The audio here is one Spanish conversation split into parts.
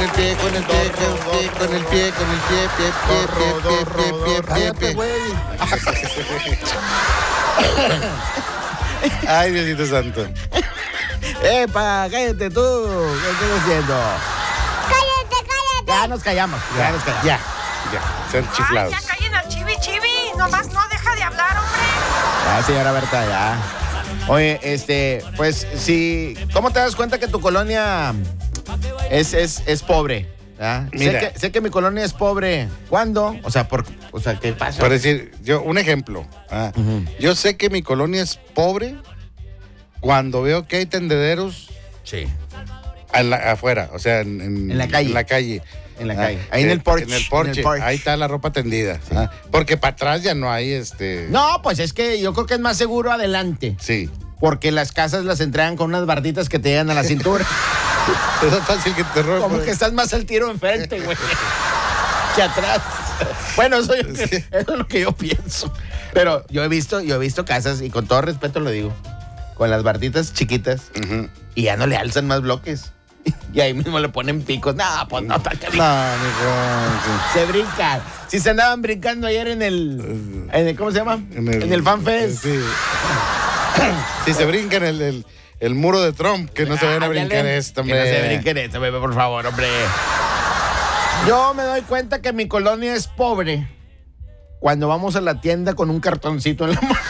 con el pie, con el pie, con el pie, Cállate, güey. Ay, Diosito santo. Cállate tú. ¿Qué estás haciendo? ¡Cállate! Ya nos callamos. Ya. Ser chiflados. Ay, ya callen al chivi. Nomás no deja de hablar, hombre. Ya, señora Berta, ya. Oye, pues sí, ¿cómo te das cuenta que tu colonia es pobre? ¿Ah? Mira. Sé que mi colonia es pobre. ¿Cuándo? O sea, ¿qué pasa? Por decir, un ejemplo. Yo sé que mi colonia es pobre cuando veo que hay tendederos Sí. afuera, o sea, en la calle. En la calle. En la calle. Ahí en el porche. En el porche. Ahí está la ropa tendida. Sí. Porque para atrás ya no hay No, pues es que yo creo que es más seguro adelante. Sí. Porque las casas las entregan con unas barditas que te llegan a la cintura. Es fácil que te roben. Como que estás más al tiro enfrente, güey. Que atrás. Bueno, eso es lo que yo pienso. Pero yo he visto casas, y con todo respeto lo digo, con las barditas chiquitas, y ya no le alzan más bloques. Y ahí mismo le ponen picos. No, pues no, está que No, mijo. se brincan. Si se andaban brincando ayer en el ¿cómo se llama? En el FanFest. Sí. Si se brincan el muro de Trump, que no se vayan a brincar esto, hombre. Que no se brinquen esto, bebé, por favor, hombre. Yo me doy cuenta que mi colonia es pobre cuando vamos a la tienda con un cartoncito en la mano.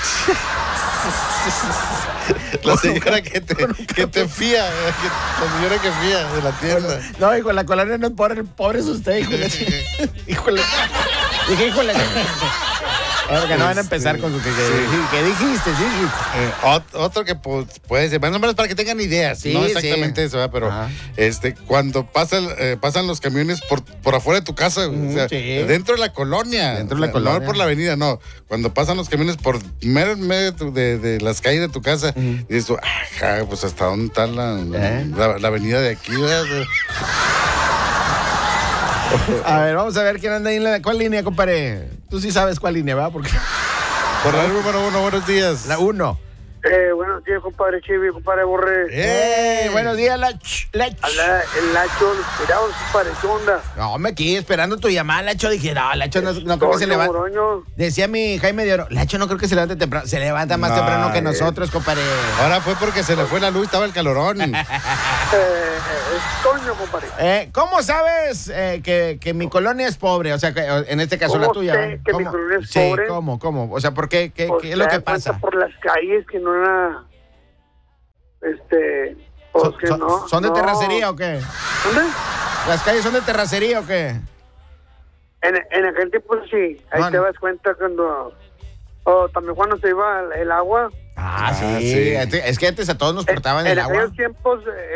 La señora que te fía, la señora que fía de la tienda. No, hijo, la colonia no es pobre es usted, híjole. Híjole. Dije, híjole. Que no van a empezar con su que dijiste, sí. Otro que puede ser, más o menos para que tengan ideas, Sí, no exactamente eso, ¿verdad? Pero cuando pasan los camiones por afuera de tu casa, o sea, sí. dentro de la colonia. Dentro de la colonia. No por la avenida, no. Cuando pasan los camiones por medio de las calles de tu casa, y dices tú, pues hasta dónde está la avenida de aquí, ¿verdad? A ver, vamos a ver quién anda ahí en ¿cuál línea, compadre? Tú sí sabes cuál línea, ¿verdad? Porque Por la número 1, buenos días. la 1. Buenos días, compadre Chivi, compadre Borré. Buenos días, el Lacho, los tirados, compadre, ¿qué onda? No, me quedé esperando tu llamada, Lacho. Dije, no, Lacho no creo que se levante. Decía mi Jaime de Oro, Lacho no creo que se levante temprano. Se levanta más temprano que nosotros, compadre. Ahora fue porque se le fue la luz, estaba el calorón. Es Toño, compadre. ¿Cómo sabes que mi colonia es pobre? O sea, que, en este caso la tuya. Sé que mi colonia es pobre? Sí, ¿cómo? O sea, ¿por qué? ¿Qué es lo que pasa? Por las calles que no era... ¿Son de terracería o qué? ¿Dónde? ¿Las calles son de terracería o qué? En aquel tiempo sí. Ahí te das cuenta cuando... también cuando se iba el agua. Sí. Es que antes a todos nos cortaban el agua. En aquellos tiempos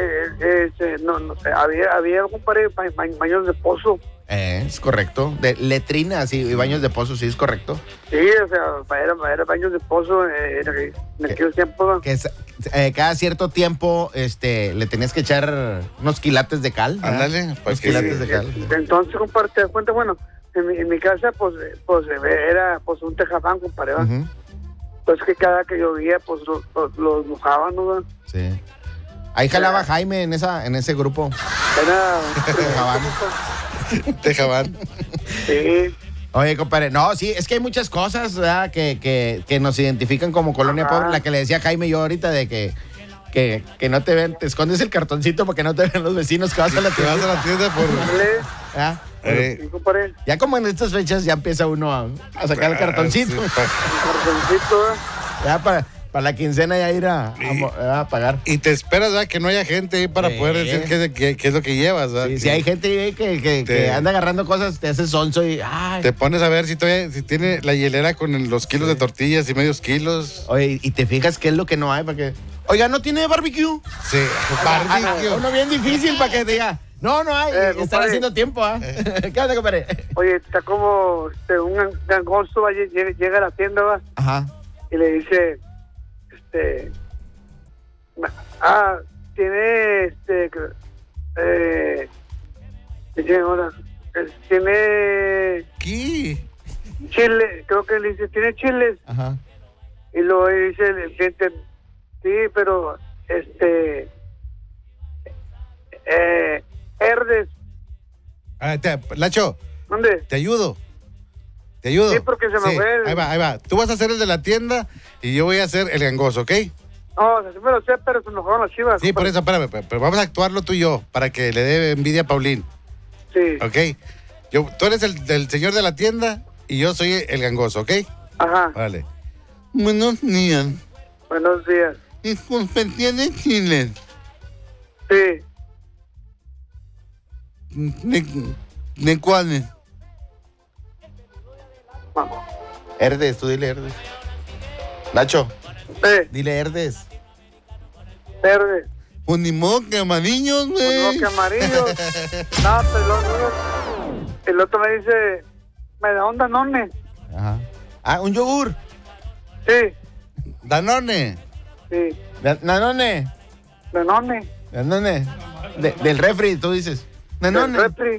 había compadre, baños de pozo. Es correcto. De letrinas y baños de pozo, sí, es correcto. Sí, o sea, era baños de pozo en aquellos tiempos. Que cada cierto tiempo le tenías que echar unos quilates de cal. Ándale, pues quilates de cal. Entonces, compadre, te das cuenta, bueno, en mi casa, pues era pues un tejabán, compadre, ¿verdad? Pues que cada que llovía, pues los mojaban, ¿no? Sí. Ahí jalaba Jaime en ese grupo. Era Tejabán. Sí. Oye, compadre, no, sí, es que hay muchas cosas, ¿verdad? que nos identifican como colonia pobre. La que le decía Jaime yo ahorita de que no te ven, te escondes el cartoncito para que no te vean los vecinos que vas a la Te tienda. vas a la tienda por... ¿Ah? Sí, compadre. Ya como en estas fechas ya empieza uno a sacar el cartoncito. Sí, El cartoncito, Ya para la quincena ya ir a pagar. Y te esperas, ¿verdad? Que no haya gente ahí para poder decir qué es lo que llevas, ¿verdad? Sí, si hay gente ahí que anda agarrando cosas, te haces sonso y... Te pones a ver si tiene la hielera con los kilos de tortillas y medios kilos. Oye, y te fijas qué es lo que no hay para que... Oiga, ¿no tiene barbecue? Sí, barbecue. Uno bien difícil para que te diga... No hay. Están haciendo tiempo, ¿ah? ¿Qué onda, compadre? Oye, está como un gangoso llega a la tienda, ¿va? Ajá. Y le dice, tiene, dice, ahora, tiene ¿Qué? chile, creo que le dice, tiene chiles. Ajá. Y luego dice el cliente, sí, pero, verdes. Lacho, ¿Dónde? te ayudo. Sí, porque se me fue. Ahí va. Tú vas a ser el de la tienda y yo voy a ser el gangoso, ¿ok? No, sí me lo sé, pero se me fueron las chivas. Sí, por eso, espérame. Pero vamos a actuarlo tú y yo para que le dé envidia a Paulín. Sí. ¿Ok? Tú eres el señor de la tienda y yo soy el gangoso, ¿ok? Ajá. Vale. Buenos días. Buenos días. Disculpe, ¿tiene chile? Sí. ¿De cuáles? Vamos. Herdes, tú dile Herdes. Nacho, dile Herdes. Verde. Pues ni modo que amarillos, güey. Uno que amarillo. No, pero el otro me dice, me da un Danone. Ajá. Ah, un yogur. Sí, Danone. sí. Danone. Danone. Danone. Del refri, tú dices. Danone. El refri.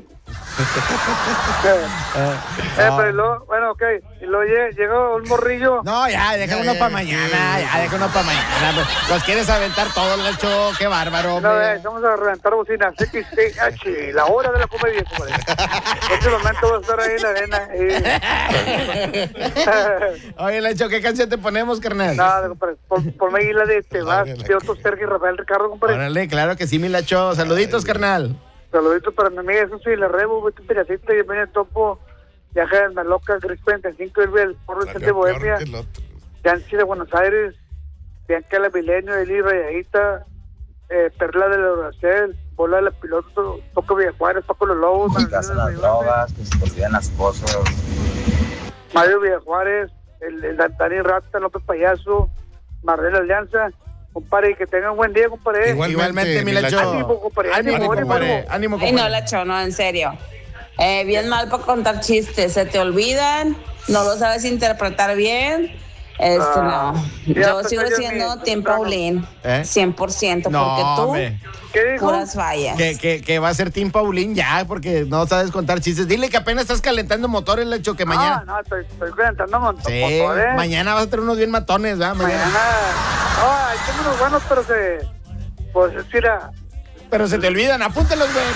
Pero luego, bueno, ok. Y luego llegó un morrillo. No, ya, deja uno para mañana. Ya, deja uno para mañana. Los quieres aventar todo, Nacho. Qué bárbaro, No, hombre. vamos a reventar bocinas. XTH, la hora de la comedia, compadre. En este momento voy a estar ahí en la arena. Oye, Nacho, ¿qué canción te ponemos, carnal? Nada, compadre. Ponme ahí la de Te vas, de otro Sergio Rafael Ricardo, compadre. Órale, claro que sí, mi Nacho. Saluditos, carnal. Saluditos para mi amiga Susi, la Rebo, vete un pedacito y viene el topo. Viaja de Maloca, Gris 45, el porro del de Bohemia. Yancy de Buenos Aires, Bianca la Milenio, Eli Rayadita, Perla de la Doracel, Bola de la Piloto, Toco Villajuárez, Paco Los Lobos, Que se hacen las drogas, que se te olvidan las cosas. Mario Villajuárez, el Dani Rata, López Payaso, Marrera Alianza. Compadre, que tengan un buen día, compadre. Igualmente, mi Lacho. Ánimo, compadre. Ánimo, compadre. Ánimo, compadre. Ay, no, Lacho, no, en serio. Bien mal para contar chistes. Se te olvidan, no lo sabes interpretar bien. No. Yo sigo siendo Team Paulín. 100%. No, porque tú, hombre. ¿Qué dijo? puras fallas. Que va a ser Team Paulín ya, porque no sabes contar chistes. Dile que apenas estás calentando motores, Lacho, que mañana. No, estoy calentando montón. Sí, mañana vas a tener unos bien matones, ¿verdad? Mañana. No, hay tengo unos buenos, pero pues es que Pero se te olvidan, apúntalos, güey.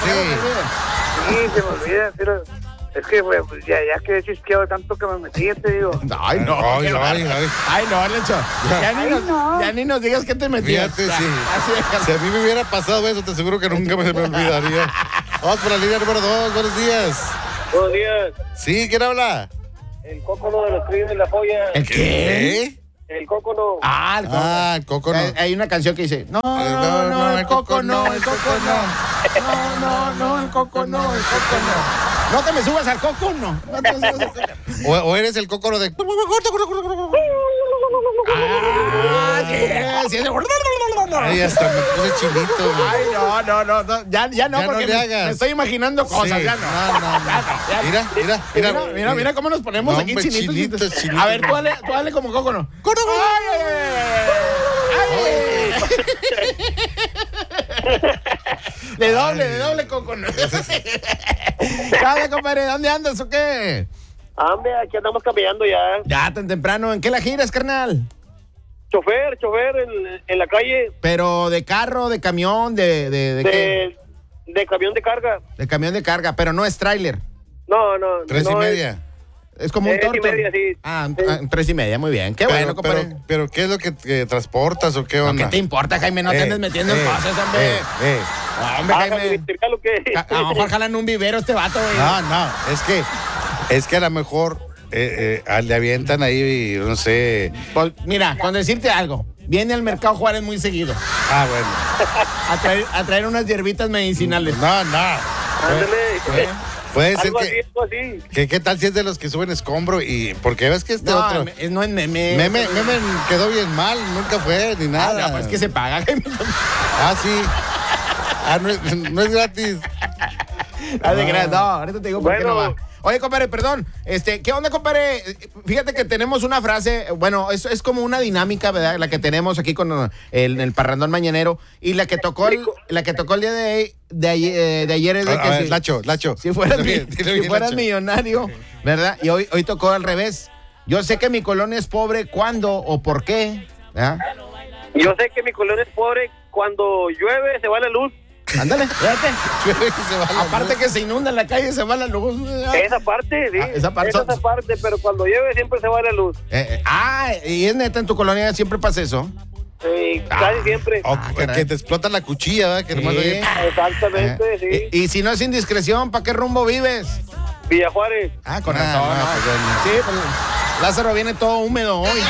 sí, se me olvida, pero es que, güey, pues ya que he chisqueado tanto que me metí, te digo. Ay, no. Ay, no, Lecho. Ya ni nos digas que te metías. Fíjate, sí. Así déjalo. Si a mí me hubiera pasado eso, te aseguro que nunca me olvidaría. Vamos por la línea número 2. Buenos días. Buenos días. Sí, ¿quién habla? El cócono de los crímenes de la joya. ¿El qué? El cócono. El coco. El coco no. Hay una canción que dice, no, el coco no, el coco no. No, el coco no, el coco no. No te me subas al coco, no. No te me subas al coco. O eres el coco de... Sí, ese. Ay, hasta me puse chinito, güey. Ay, no. Ya no, Ya no porque le me hagas. estoy imaginando cosas, Sí, ya no. no. Mira cómo nos ponemos No, aquí hombre, chinitos. chinitos. A ver, tú dale como coco, ¿no? De doble coco, ¿no? Dale, compadre, ¿dónde andas o qué? Hombre, aquí andamos caminando ya. Ya tan temprano, ¿en qué la giras, carnal? Chofer en la calle. Pero de carro, de camión, de ¿qué? De camión de carga. De camión de carga, pero no es tráiler. No. 3:30. Es como un 3:30, sí. Sí. 3:30, muy bien. Qué bueno, compadre. Pero, ¿qué es lo que transportas o qué No, onda? ¿qué te importa, Jaime? No te andes metiendo en cosas, hombre. Hombre, Jaime. A lo mejor jalan un vivero este vato, güey. No, es que a lo mejor le avientan ahí, no sé. Pues, mira, con decirte algo, viene al Mercado Juárez muy seguido Bueno. a traer unas hierbitas medicinales. No. Ándale. Puede ser Algo que... así. ¿Qué tal si es de los que suben escombro? Y porque ves que este otro... No es meme. Meme quedó bien mal, nunca fue, ni nada. No, pues que se paga, Jaime. No es gratis. No, ahorita te digo por qué no va. Oye, compadre, perdón. ¿Qué onda, compadre? Fíjate que tenemos una frase, bueno, es como una dinámica, ¿verdad? La que tenemos aquí con el parrandón mañanero. Y la que tocó el día de ayer es de que ver, Lacho. Si fueras, Dile bien, si fueras Lacho. millonario, ¿verdad? Y hoy tocó al revés. Yo sé que mi colonia es pobre, ¿cuándo o por qué? ¿verdad? Yo sé que mi colonia es pobre. Cuando llueve se va la luz. Ándale, fíjate. Llueve y se va la Aparte luz. que se inunda en la calle y se va la luz. Esa parte, sí. Esa parte. Esa parte, pero cuando llueve siempre se va la luz. Y es neta, en tu colonia siempre pasa eso. Casi siempre. O caray. que te explota la cuchilla, ¿verdad? Que nomás Sí. oye, Exactamente, sí. Y si no es indiscreción, ¿para qué rumbo vives? Villa Juárez. Con razón. no, ¿no? pues bueno. Sí, pues, Lázaro viene todo húmedo hoy.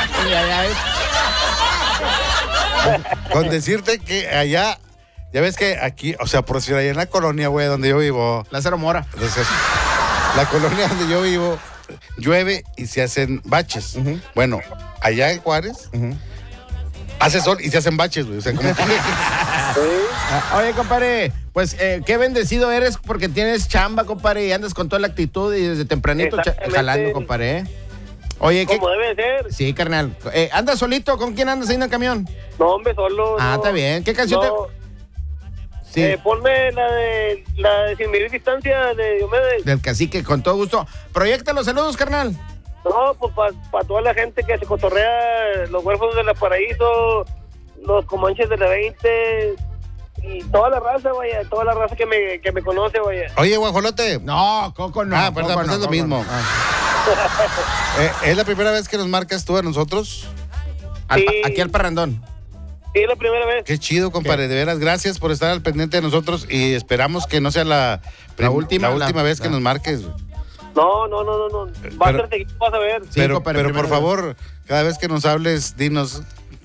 Con decirte que allá, ya ves que aquí, o sea, por decir allá en la colonia, güey, donde yo vivo, Lázaro Mora. entonces, la colonia donde yo vivo, llueve y se hacen baches. Bueno, allá en Juárez, hace sol y se hacen baches, güey. O sea, como que... Oye, compadre, pues qué bendecido eres porque tienes chamba, compadre, y andas con toda la actitud y desde tempranito Exactamente. jalando, compadre. Oye, ¿qué? Como debe ser. Sí, carnal. ¿Andas solito? ¿Con quién andas ahí en el camión? No, hombre, solo. no. Está bien. ¿Qué canción No. Sí. Ponme la de Sin Medir Distancia de Diomedes. Del cacique, con todo gusto. Proyecta los saludos, carnal. No, pues para toda la gente que se cotorrea, los huérfanos de la Paraíso, los comanches de la 20 y toda la raza, vaya, toda la raza que me conoce, vaya. Oye, guajolote. No, Coco no. Perdón, Coco pues no, es lo Coco mismo. no. ¿Es la primera vez que nos marcas tú a nosotros? Sí. Aquí al parrandón. Sí, es la primera vez. Qué chido, compadre. De veras, gracias por estar al pendiente de nosotros y esperamos que no sea la última vez que nos marques. Güey. No. Va a ser seguido, vas a ver. Sí, pero compadre, por primero. favor, cada vez que nos hables, dinos.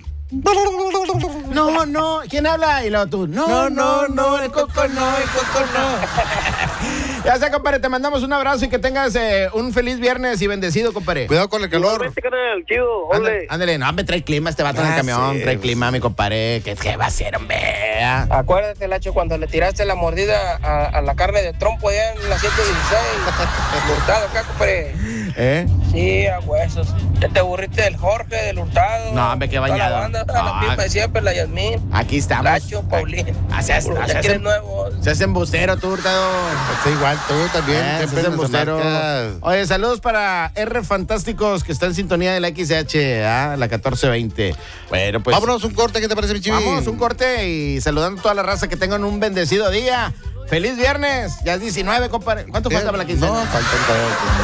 No. ¿Quién habla? Y luego tú. No, el Coco no. Ya está, compadre, te mandamos un abrazo y que tengas un feliz viernes y bendecido, compadre. Cuidado con el calor. Igualmente, carnal, chido, ole. Ándale, no, hombre, trae clima este vato en el camión, sí, trae pues. clima, mi compadre. ¿Qué va a hacer, hombre? Acuérdate, Lacho, cuando le tiraste la mordida a la carne de trompo allá en la 116. Hurtado acá, compadre. Sí, a huesos. Ya te aburriste del Jorge, del Hurtado. No, hombre, qué bañado. Toda la banda, toda la misma de siempre, la Yasmín. Aquí estamos. Lacho, Paulín. Ya quieres nuevo. Se hace embustero, tú, Hurtado. Está igual, tú también. Se siempre hace nos embustero. marcas. Oye, saludos para R Fantásticos, que está en sintonía de la XH, la 1420. Bueno, pues. Vámonos un corte, ¿qué te parece, mi chivi? Vámonos un corte y saludando a toda la raza que tengan un bendecido día. ¡Feliz viernes! Ya es 19, compadre. ¿Cuánto falta para la quincena? No, faltan todavía.